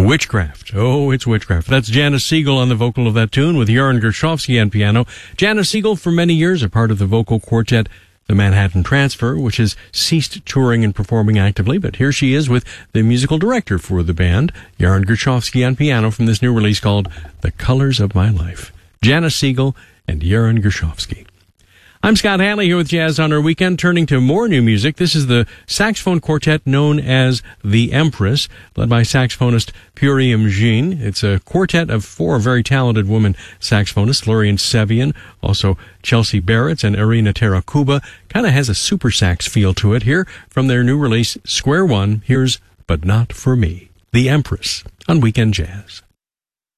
Witchcraft. Oh, it's Witchcraft. That's Janice Siegel on the vocal of that tune with Joran Gershovsky on piano. Janice Siegel, for many years, a part of the vocal quartet The Manhattan Transfer, which has ceased touring and performing actively, but here she is with the musical director for the band, Joran Gershovsky, on piano from this new release called The Colors of My Life. Janice Siegel and Joran Gershovsky. I'm Scott Hanley here with Jazz on Our Weekend, turning to more new music. This is the saxophone quartet known as The Empress, led by saxophonist Puriam Jean. It's a quartet of four very talented women saxophonists, Lorien Sevian, also Chelsea Barrett, and Irina Terakuba. Kind of has a super sax feel to it here from their new release, Square One. Here's But Not For Me, The Empress, on Weekend Jazz.